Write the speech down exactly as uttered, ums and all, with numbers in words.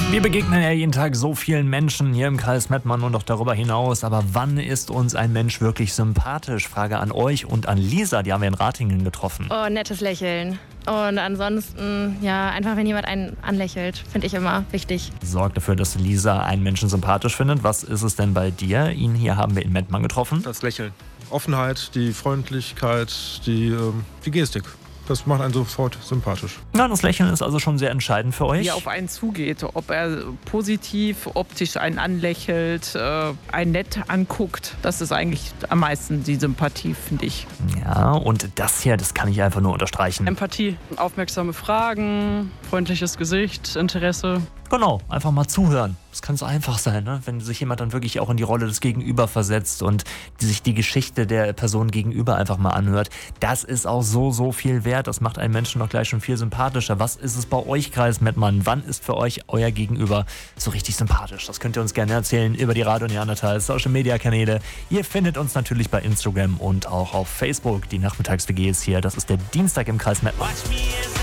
Wir begegnen ja jeden Tag so vielen Menschen hier im Kreis Mettmann und auch darüber hinaus. Aber wann ist uns ein Mensch wirklich sympathisch? Frage an euch und an Lisa, die haben wir in Ratingen getroffen. Oh, nettes Lächeln. Und ansonsten, ja, einfach wenn jemand einen anlächelt, finde ich immer wichtig. Sorgt dafür, dass Lisa einen Menschen sympathisch findet. Was ist es denn bei dir? Ihn hier haben wir in Mettmann getroffen. Das Lächeln. Offenheit, die Freundlichkeit, die, ähm, die Gestik. Das macht einen sofort sympathisch. Ja, das Lächeln ist also schon sehr entscheidend für euch. Wie er auf einen zugeht, ob er positiv, optisch einen anlächelt, äh, einen nett anguckt. Das ist eigentlich am meisten die Sympathie, finde ich. Ja, und das hier, das kann ich einfach nur unterstreichen. Empathie, aufmerksame Fragen, freundliches Gesicht, Interesse. Genau, einfach mal zuhören. Das kann so einfach sein, ne? Wenn sich jemand dann wirklich auch in die Rolle des Gegenüber versetzt und die sich die Geschichte der Person gegenüber einfach mal anhört. Das ist auch so, so viel wert. Das macht einen Menschen doch gleich schon viel sympathischer. Was ist es bei euch, Kreis Mettmann? Wann ist für euch euer Gegenüber so richtig sympathisch? Das könnt ihr uns gerne erzählen über die Radio Neandertal Social Media Kanäle. Ihr findet uns natürlich bei Instagram und auch auf Facebook. Die Nachmittags-W G ist hier. Das ist der Dienstag im Kreis Mettmann.